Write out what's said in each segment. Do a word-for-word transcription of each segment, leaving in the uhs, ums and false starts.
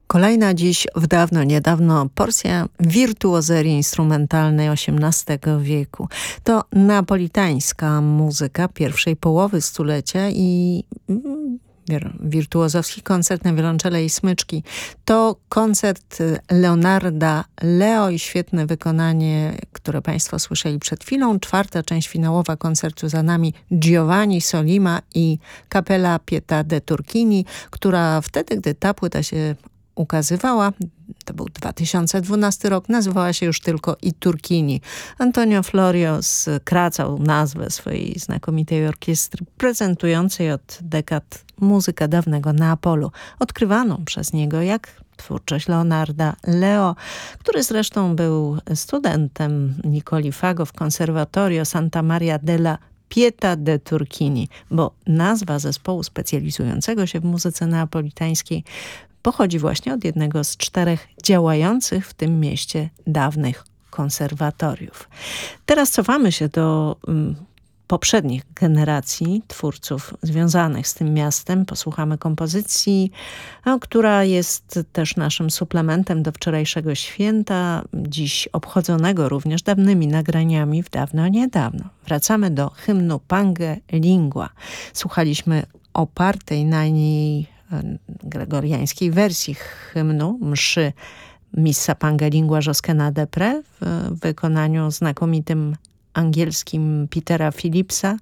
Kolejna dziś w dawno, niedawno porcja wirtuozerii instrumentalnej osiemnastego wieku. To napolitańska muzyka pierwszej połowy stulecia i mm, wirtuozowski koncert na wiolonczele i smyczki. To koncert Leonarda Leo i świetne wykonanie, które Państwo słyszeli przed chwilą. Czwarta część finałowa koncertu za nami, Giovanni Solima i Kapela Pietà de Turchini, która wtedy, gdy ta płyta się ukazywała, to był dwa tysiące dwunasty rok, nazywała się już tylko I Turchini. Antonio Florio skracał nazwę swojej znakomitej orkiestry, prezentującej od dekad muzykę dawnego Neapolu, odkrywaną przez niego jak twórczość Leonarda Leo, który zresztą był studentem Niccoli Fago w Conservatorio Santa Maria della Pietà de Turchini, bo nazwa zespołu specjalizującego się w muzyce neapolitańskiej pochodzi właśnie od jednego z czterech działających w tym mieście dawnych konserwatoriów. Teraz cofamy się do um, poprzednich generacji twórców związanych z tym miastem. Posłuchamy kompozycji, no, która jest też naszym suplementem do wczorajszego święta, dziś obchodzonego również dawnymi nagraniami w dawno niedawno. Wracamy do hymnu Pange Lingua. Słuchaliśmy opartej na niej gregoriańskiej wersji hymnu, mszy Missa Pange Lingua Josquena de Pré w wykonaniu znakomitym angielskim Petera Phillipsa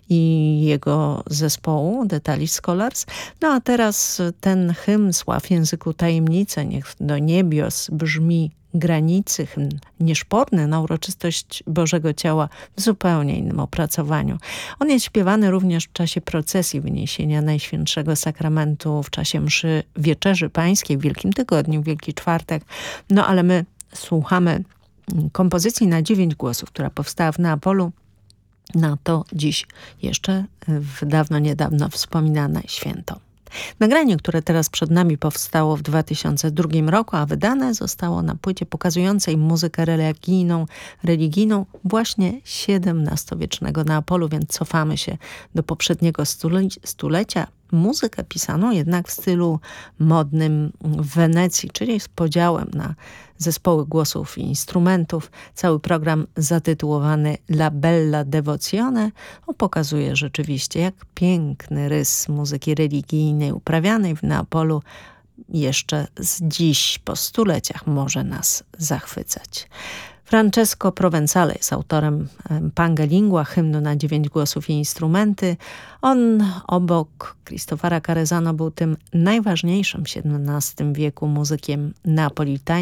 i jego zespołu The Tallis Scholars. No a teraz ten hymn Sław języku tajemnicy, niech do niebios brzmi granicy, hymn nieszporny na uroczystość Bożego Ciała w zupełnie innym opracowaniu. On jest śpiewany również w czasie procesji wyniesienia Najświętszego Sakramentu, w czasie mszy Wieczerzy Pańskiej w Wielkim Tygodniu, w Wielki Czwartek. No ale my słuchamy kompozycji na dziewięć głosów, która powstała w Neapolu. Na to dziś jeszcze w dawno niedawno wspominane święto. Nagranie, które teraz przed nami powstało w dwa tysiące drugim roku, a wydane zostało na płycie pokazującej muzykę religijną, religijną właśnie siedemnastowiecznego Neapolu, więc cofamy się do poprzedniego stule- stulecia. Muzykę pisano jednak w stylu modnym w Wenecji, czyli z podziałem na zespoły głosów i instrumentów. Cały program zatytułowany La Bella Devozione pokazuje rzeczywiście, jak piękny rys muzyki religijnej uprawianej w Neapolu jeszcze z dziś po stuleciach może nas zachwycać. Francesco Provenzale jest autorem Pange Lingua, hymnu na dziewięć głosów i instrumenty. On obok Cristofara Carezano był tym najważniejszym w siedemnastym wieku muzykiem neapolitańskim.